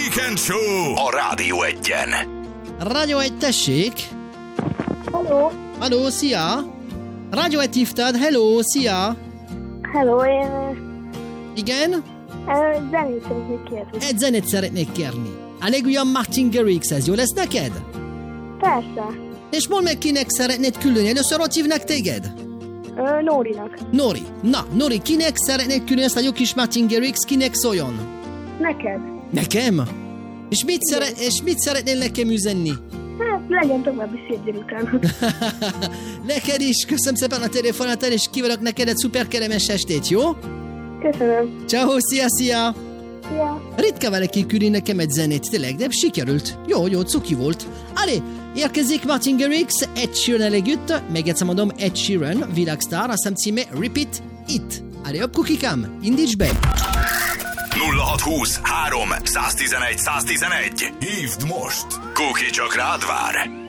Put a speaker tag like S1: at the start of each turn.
S1: Weekend Show a Rádió Egyen.
S2: Rádió Egy, tessék!
S3: Hello.
S2: Halló, szia! Rádió Egy hívtad, hello, szia!
S3: Hello, én
S2: Igen?
S3: zenét szeretnék kérni.
S2: Egy zenét szeretnék kérni. A legújabb Martin Garrix-hez, jó lesz neked?
S3: Persze.
S2: És mondd meg, kinek szeretnéd küldeni. Először hogy hívnak téged?
S3: Nórinak.
S2: Nori. Na, Nori, kinek szeretnéd küldeni ezt a jó kis Martin Garrix, kinek szóljon?
S3: Neked?
S2: Nekem? És mit szeretnél nekem üzenni?
S3: Hát, legyen további szép délután.
S2: Neked is, köszönöm szépen a telefonátát, és kívánok neked egy szuper kellemes estét, jó?
S3: Köszönöm.
S2: Ciao, szia!
S3: Szia.
S2: Ritka valaki küldi nekem egy zenét, tényleg, de sikerült. Jó, cuki volt. Allez, érkezik Martin Garrix, Ed Sheeran együtt, még egyszer mondom, Ed Sheeran, világsztár, a szám címe Repeat It. Allez, hopp, kukikám, indíts be!
S1: 0620 3 111 111. Hívd most! Kuki csak rád vár!